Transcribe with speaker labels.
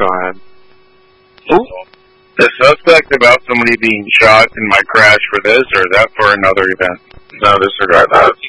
Speaker 1: Go ahead.
Speaker 2: Ooh. The suspect about somebody being shot in my crash for this, or is that for another event?
Speaker 3: No, disregard that.